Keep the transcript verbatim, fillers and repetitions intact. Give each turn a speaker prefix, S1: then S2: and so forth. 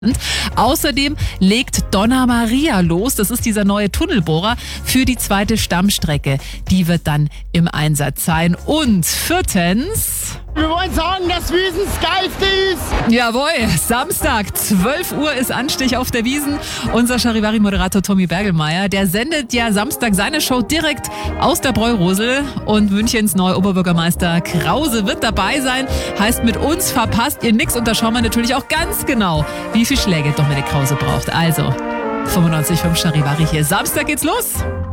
S1: Außerdem legt Donna Maria los. Das ist dieser neue Tunnelbohrer für die zweite Stammstrecke. Die wird dann im Einsatz sein. Und viertens...
S2: Wir wollen sagen, dass Wiesn das Geilste ist.
S1: Jawohl, Samstag, zwölf Uhr ist Anstich auf der Wiesn. Unser Charivari-Moderator Tommy Bergelmeier, der sendet ja Samstag seine Show direkt aus der Bräurosel. Und Münchens neuer Oberbürgermeister Krause wird dabei sein. Heißt, mit uns verpasst ihr nichts. Und da schauen wir natürlich auch ganz genau, wie viel Schläge Dominik Krause braucht. Also, fünfundneunzig Komma fünf Charivari hier. Samstag geht's los.